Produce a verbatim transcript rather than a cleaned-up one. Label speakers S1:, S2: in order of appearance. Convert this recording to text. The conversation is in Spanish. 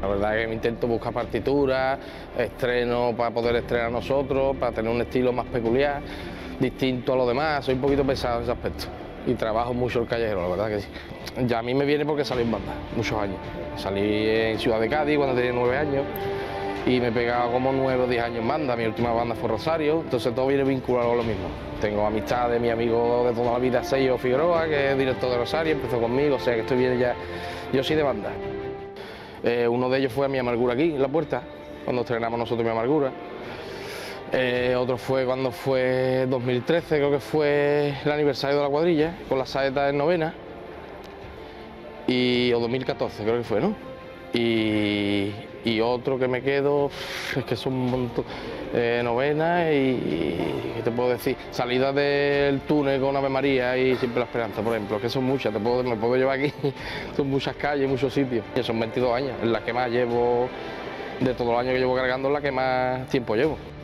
S1: La verdad es que me intento buscar partituras, estreno para poder estrenar nosotros, para tener un estilo más peculiar, distinto a los demás. Soy un poquito pesado en ese aspecto y trabajo mucho el callejero, la verdad que sí. Ya a mí me viene porque salí en banda, muchos años. Salí en Ciudad de Cádiz cuando tenía nueve años y me he pegado como nueve o diez años en banda. Mi última banda fue Rosario, entonces todo viene vinculado a lo mismo. Tengo amistad de mi amigo de toda la vida, Seyo Figueroa, que es director de Rosario, empezó conmigo, o sea que estoy bien ya. Yo soy de banda. Eh, uno de ellos fue Mi Amargura aquí, en La Puerta, cuando estrenamos nosotros Mi Amargura. Eh, otro fue cuando fue dos mil trece, creo que fue el aniversario de la cuadrilla, con la saeta en novena. Y, o dos mil catorce creo que fue, ¿no? Y, y otro que me quedo, es que son un montón, eh, novena y, y, ¿qué te puedo decir? Salida del túnel con Ave María y Siempre la Esperanza, por ejemplo, que son muchas, te puedo, me puedo llevar aquí, son muchas calles, muchos sitios. Y son veintidós años, en la que más llevo, de todos los años que llevo cargando, en la que más tiempo llevo.